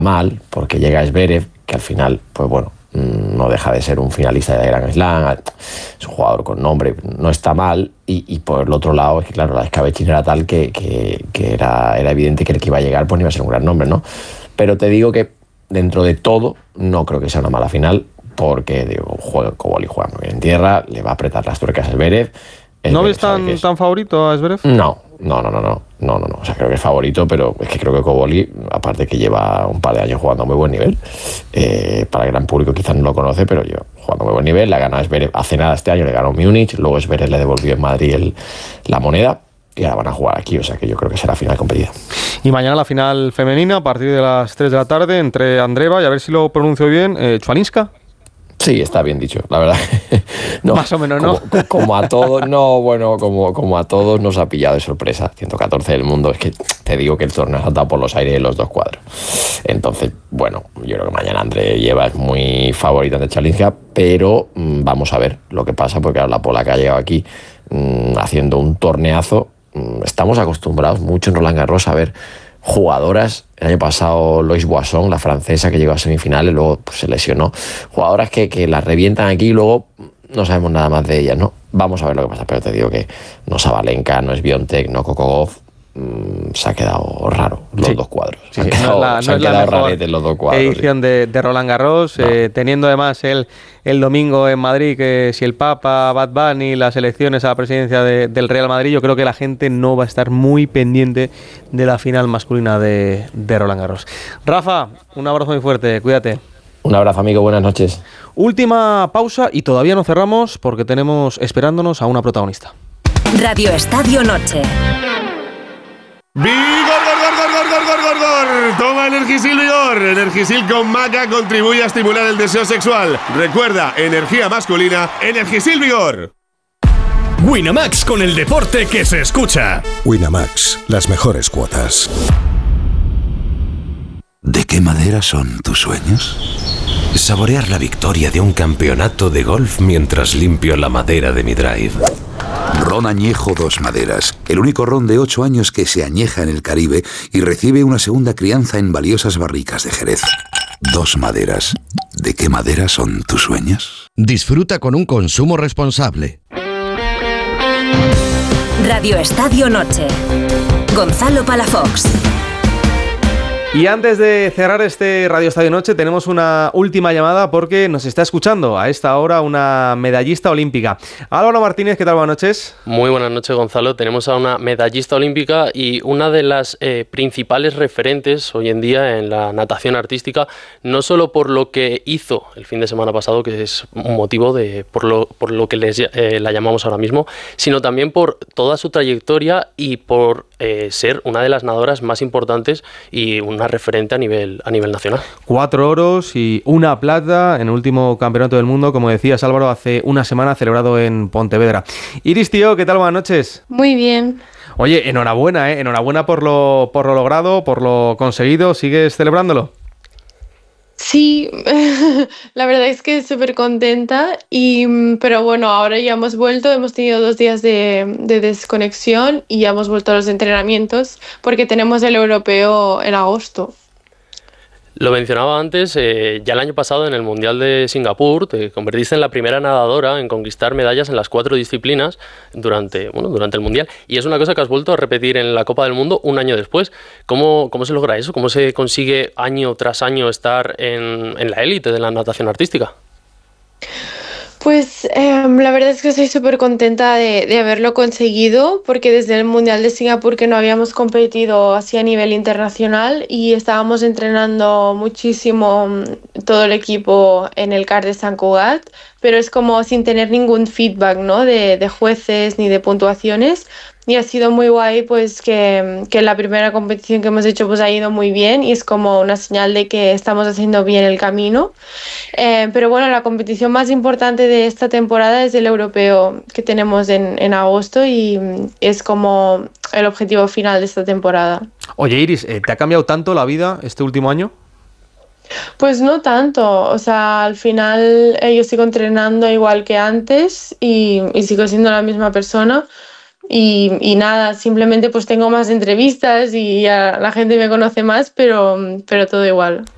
mal, porque llega Zverev, que al final, pues bueno, no deja de ser un finalista de Grand Slam, es un jugador con nombre, no está mal, y por el otro lado es que claro, la escabechina era tal que era evidente que el que iba a llegar pues no iba a ser un gran nombre, ¿no? Pero te digo que dentro de todo no creo que sea una mala final, porque digo, Kobol juega muy bien en tierra, le va a apretar las tuercas a Zverev. ¿No ves tan favorito a Zverev? No. O sea, creo que es favorito, pero es que creo que Kobol, aparte que lleva un par de años jugando a muy buen nivel, para el gran público quizás no lo conoce, pero yo jugando a muy buen nivel, le ha ganado a Zverev hace nada este año, le ganó Múnich, luego Zverev le devolvió en Madrid la moneda, y ahora van a jugar aquí, o sea que yo creo que será final competida. Y mañana la final femenina a partir de las 3 de la tarde entre Andreeva, y a ver si lo pronuncio bien, Schwalinska. Sí, está bien dicho, la verdad. No, más o menos, ¿no? Como a todos, como a todos nos ha pillado de sorpresa. 114 del mundo, es que te digo que el torneo ha saltado por los aires de los dos cuadros. Entonces, bueno, yo creo que mañana Andreeva es muy favorita de Schwalinska, pero vamos a ver lo que pasa, porque ahora la polaca ha llegado aquí haciendo un torneazo. Estamos acostumbrados mucho en Roland Garros a ver jugadoras. El año pasado Lois Boisson, la francesa, que llegó a semifinales, luego pues, se lesionó. Jugadoras que las revientan aquí y luego no sabemos nada más de ellas, ¿no? Vamos a ver lo que pasa, pero te digo que no Sabalenka, no es Biontech, no Coco Gauff. Se ha quedado raro los dos cuadros. Sí, no es la mejor los dos cuadros, edición de Roland Garros, teniendo además el domingo en Madrid que si el Papa, Bad Bunny, las elecciones a la presidencia del Real Madrid, yo creo que la gente no va a estar muy pendiente de la final masculina de Roland Garros. Rafa, un abrazo muy fuerte, cuídate. Un abrazo, amigo, buenas noches. Última pausa y todavía no cerramos porque tenemos esperándonos a una protagonista. Radio Estadio Noche. ¡Vigor! Toma Energisil Vigor. Energisil con maca contribuye a estimular el deseo sexual. Recuerda, energía masculina, Energisil Vigor. Winamax, con el deporte que se escucha. Winamax, las mejores cuotas. ¿De qué madera son tus sueños? Saborear la victoria de un campeonato de golf mientras limpio la madera de mi drive. Ron Añejo Dos Maderas, el único ron de 8 años que se añeja en el Caribe y recibe una segunda crianza en valiosas barricas de Jerez. Dos Maderas. ¿De qué madera son tus sueños? Disfruta con un consumo responsable. Radio Estadio Noche. Gonzalo Palafox. Y antes de cerrar este Radio Estadio Noche tenemos una última llamada porque nos está escuchando a esta hora una medallista olímpica. Álvaro Martínez, ¿qué tal? Buenas noches. Muy buenas noches, Gonzalo. Tenemos a una medallista olímpica y una de las principales referentes hoy en día en la natación artística, no solo por lo que hizo el fin de semana pasado, que es un motivo por lo que la llamamos ahora mismo, sino también por toda su trayectoria y por ser una de las nadadoras más importantes y una referente a nivel nacional. 4 oros y 1 plata en el último campeonato del mundo, como decías, Álvaro, hace una semana celebrado en Pontevedra. Iris, tío, ¿qué tal? Buenas noches. Muy bien. Oye, enhorabuena, enhorabuena por lo logrado, por lo conseguido. ¿Sigues celebrándolo? Sí, la verdad es que súper contenta, pero bueno, ahora ya hemos vuelto, hemos tenido 2 días de desconexión y ya hemos vuelto a los entrenamientos porque tenemos el europeo en agosto. Lo mencionaba antes, ya el año pasado en el Mundial de Singapur te convertiste en la primera nadadora en conquistar medallas en las 4 disciplinas durante el Mundial, y es una cosa que has vuelto a repetir en la Copa del Mundo un año después. ¿Cómo se logra eso? ¿Cómo se consigue año tras año estar en la élite de la natación artística? Pues la verdad es que estoy súper contenta de haberlo conseguido, porque desde el Mundial de Singapur que no habíamos competido así a nivel internacional y estábamos entrenando muchísimo todo el equipo en el CAR de Sant Cugat, pero es como sin tener ningún feedback, ¿no? de jueces ni de puntuaciones. Y ha sido muy guay pues que la primera competición que hemos hecho pues ha ido muy bien y es como una señal de que estamos haciendo bien el camino. Pero bueno, la competición más importante de esta temporada es el europeo que tenemos en agosto y es como el objetivo final de esta temporada. Oye, Iris, ¿te ha cambiado tanto la vida este último año? Pues no tanto, o sea, al final yo sigo entrenando igual que antes y sigo siendo la misma persona. Y nada, simplemente pues tengo más entrevistas y ya la gente me conoce más, pero todo igual.